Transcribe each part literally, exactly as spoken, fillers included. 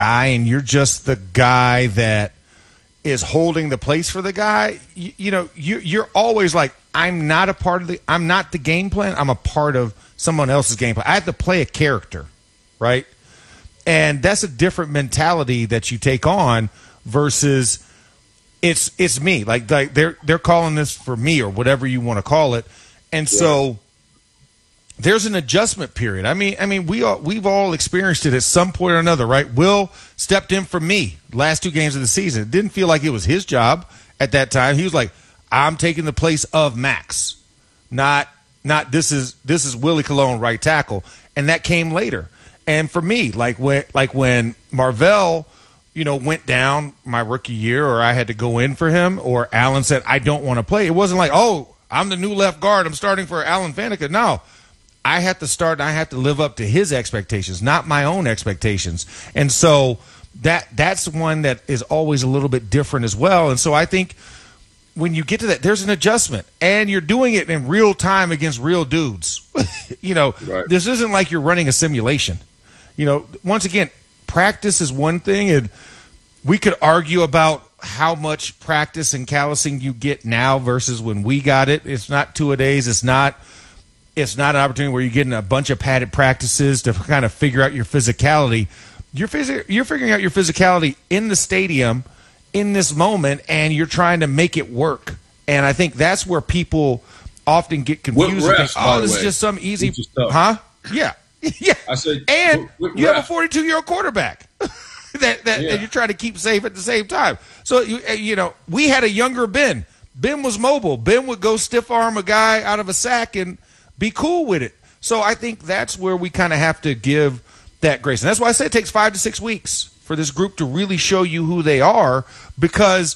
guy and you're just the guy that is holding the place for the guy, you, you know, you, you're always like, I'm not a part of the, I'm not the game plan. I'm a part of someone else's game plan. I have to play a character, right? And that's a different mentality that you take on versus it's it's me. Like, like they're they're calling this for me or whatever you want to call it. And yeah. so there's an adjustment period. I mean, I mean, we all, we've all experienced it at some point or another, right? Will stepped in for me last two games of the season. It didn't feel like it was his job at that time. He was like, I'm taking the place of Max, not not this is this is Willie Colon right tackle, and that came later. And for me, like when like when Marvell, you know, went down my rookie year, or I had to go in for him, or Allen said I don't want to play. It wasn't like, oh, I'm the new left guard, I'm starting for Alan Faneca. No, I have to start. And I have to live up to his expectations, not my own expectations. And so that that's one that is always a little bit different as well. And so I think when you get to that, there's an adjustment, and you're doing it in real time against real dudes. you know, right. This isn't like you're running a simulation. You know, once again, practice is one thing, and we could argue about how much practice and callousing you get now versus when we got it. It's not two a days. It's not. It's not an opportunity where you're getting a bunch of padded practices to kind of figure out your physicality. You're phys- You're figuring out your physicality in the stadium, in this moment, and you're trying to make it work. And I think that's where people often get confused. What refs, and think, oh, this way, is just some easy, huh? Yeah, yeah. I said, and what, what you ref? have a forty-two-year-old quarterback that that yeah. and you're trying to keep safe at the same time. So you you know, we had a younger Ben. Ben was mobile. Ben would go stiff arm a guy out of a sack and be cool with it. So I think that's where we kind of have to give that grace, and that's why I say it takes five to six weeks for this group to really show you who they are, because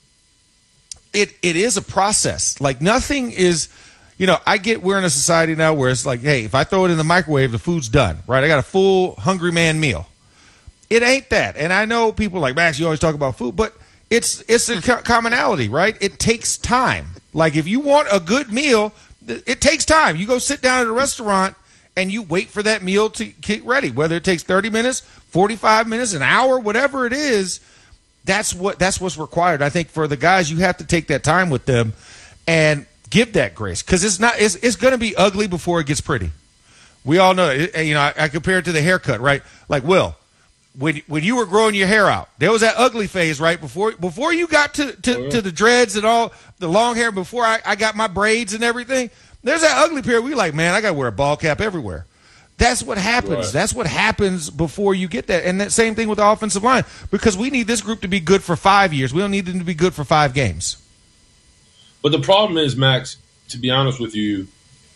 it it is a process. Like nothing is, you know, I get we're in a society now where it's like, hey, if I throw it in the microwave, the food's done, right? I got a full hungry man meal. It ain't that. And I know people are like, Max, you always talk about food, but it's it's a co- commonality, right? It takes time. Like if you want a good meal, it takes time. You go sit down at a restaurant and you wait for that meal to get ready, whether it takes thirty minutes, forty-five minutes, an hour, whatever it is. That's what that's what's required. I think for the guys, you have to take that time with them and give that grace, because it's not it's, it's going to be ugly before it gets pretty. We all know it. You know, I, I compare it to the haircut, right? Like Will, when when you were growing your hair out, there was that ugly phase, right? Before before you got to to, oh, yeah. to the dreads and all the long hair, before I, I got my braids and everything. There's that ugly period. We like, man, I got to wear a ball cap everywhere. That's what happens. Right. That's what happens before you get that. And that same thing with the offensive line, because we need this group to be good for five years. We don't need them to be good for five games. But the problem is, Max, to be honest with you,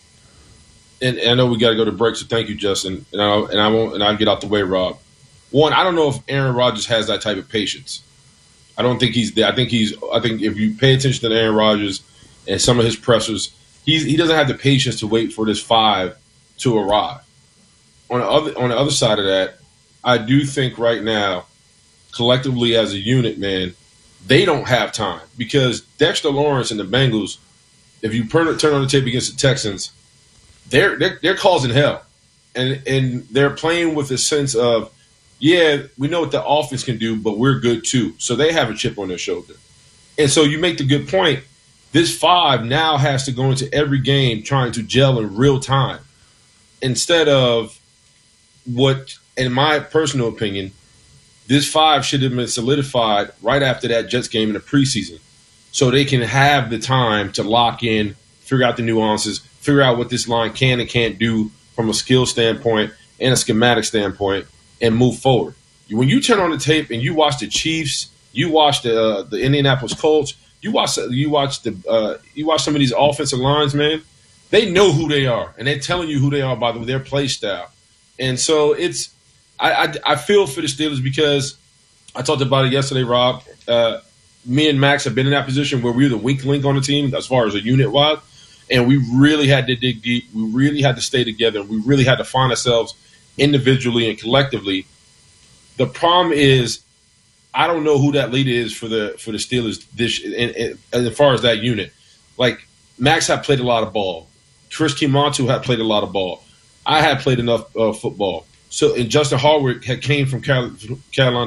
and, and I know we got to go to break, so thank you, Justin. And I and I won't and I'll get out the way, Rob. One, I don't know if Aaron Rodgers has that type of patience. I don't think he's there. I think he's. I think if you pay attention to Aaron Rodgers and some of his pressers, he's, he doesn't have the patience to wait for this five to arrive. On the other on the other side of that, I do think right now, collectively as a unit, man, they don't have time, because Dexter Lawrence and the Bengals, if you turn on the tape against the Texans, they're they're, they're causing hell, and and they're playing with a sense of, yeah, we know what the offense can do, but we're good too. So they have a chip on their shoulder, and so you make the good point. This five now has to go into every game trying to gel in real time, instead of what, in my personal opinion, this five should have been solidified right after that Jets game in the preseason, so they can have the time to lock in, figure out the nuances, figure out what this line can and can't do from a skill standpoint and a schematic standpoint, and move forward. When you turn on the tape and you watch the Chiefs, you watch the uh, the Indianapolis Colts, you watch you watch the uh, you watch some of these offensive lines, man. They know who they are, and they're telling you who they are by their play style. And so it's I, I, I feel for the Steelers, because I talked about it yesterday, Rob. Uh, me and Max have been in that position where we were the weak link on the team as far as a unit wise, and we really had to dig deep. We really had to stay together. We really had to find ourselves individually and collectively. The problem is, I don't know who that leader is for the for the Steelers this and, and, and as far as that unit. Like, Max had played a lot of ball. Chris Kimontu had played a lot of ball. I had played enough uh, football. So and Justin Hardwick had came from Carolina